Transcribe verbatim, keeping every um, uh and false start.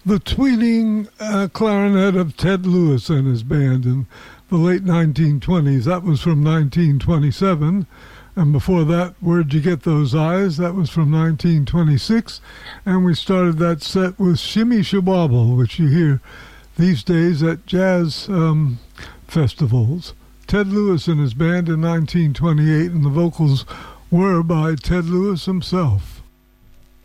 the tweeting uh, clarinet of Ted Lewis and his band in the late nineteen twenties. That was from nineteen twenty-seven. And before that, Where'd You Get Those Eyes? That was from nineteen twenty-six. And we started that set with Shimmy Shawobble, which you hear these days at jazz um, festivals. Ted Lewis and his band in nineteen twenty-eight, and the vocals were by Ted Lewis himself.